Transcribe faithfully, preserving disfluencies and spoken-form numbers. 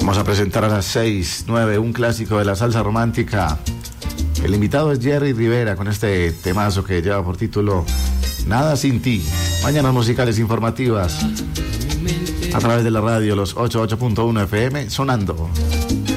Vamos a presentar a las seis, nueve, un clásico de la salsa romántica. El invitado es Jerry Rivera con este temazo que lleva por título Nada sin ti. Mañanas musicales informativas a través de la radio, los ochenta y ocho punto uno F M, sonando.